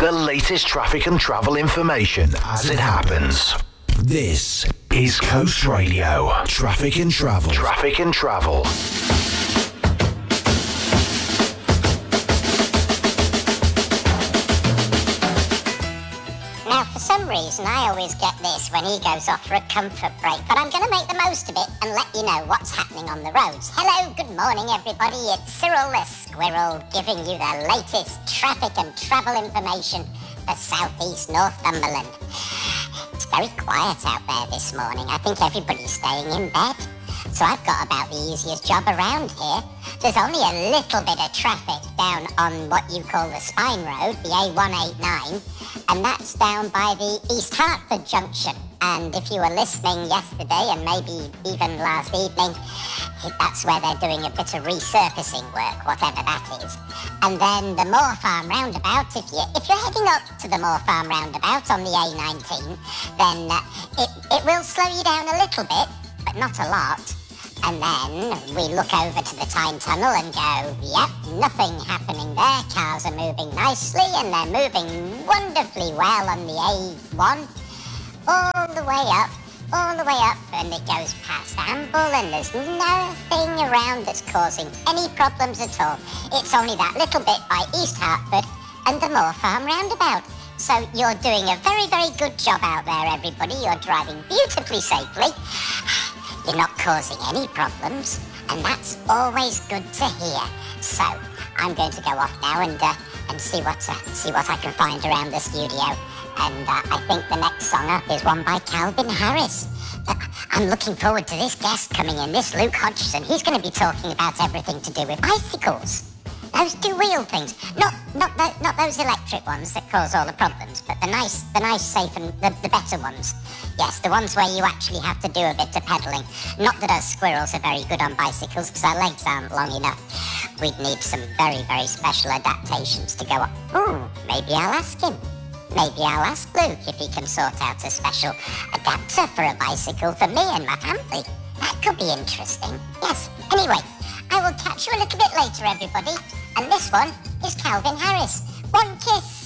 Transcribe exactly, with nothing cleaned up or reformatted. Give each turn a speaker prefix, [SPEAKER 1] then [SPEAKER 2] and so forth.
[SPEAKER 1] The latest traffic and travel information as it happens. This is Coast Radio. Traffic and travel. Traffic and travel.
[SPEAKER 2] Now, for some reason, I always get this when he goes off for a comfort break, but I'm going to make the most of it and let you know what's happening on the roads. Hello, good morning, everybody. It's Cyril the Squirrel giving you the latest traffic and travel information for South East Northumberland. It's very quiet out there this morning. I think everybody's staying in bed. So I've got about the easiest job around here. There's only a little bit of traffic down on what you call the Spine Road, the A one eighty-nine, and that's down by the East Hertford junction. And if you were listening yesterday and maybe even last evening, that's where they're doing a bit of resurfacing work, whatever that is. And then the Moor Farm roundabout, if, you, if you're heading up to the Moor Farm roundabout on the A nineteen, then uh, it, it will slow you down a little bit, but not a lot. And then we look over to the Tyne Tunnel and go, yep, nothing happening there. Cars are moving nicely and they're moving wonderfully well on the A one. All the way up, all the way up, and it goes past Amble, and there's nothing around that's causing any problems at all. It's only that little bit by East Hertford and the Moor Farm roundabout. So you're doing a very, very good job out there, everybody. You're driving beautifully safely. You're not causing any problems, and that's always good to hear. So I'm going to go off now and uh, and see what uh, see what I can find around the studio. And uh, I think the next song up is one by Calvin Harris. Uh, I'm looking forward to this guest coming in, this Luke Hodgson. He's going to be talking about everything to do with bicycles. Those two-wheel things, not not the, not those electric ones that cause all the problems, but the nice, the nice, safe, and the, the better ones. Yes, the ones where you actually have to do a bit of pedalling. Not that us squirrels are very good on bicycles, because our legs aren't long enough. We'd need some very, very special adaptations to go on. Ooh, maybe I'll ask him. Maybe I'll ask Luke if he can sort out a special adapter for a bicycle for me and my family. That could be interesting. Yes. Anyway, I will catch you a little bit later, everybody. And this one is Calvin Harris. One kiss.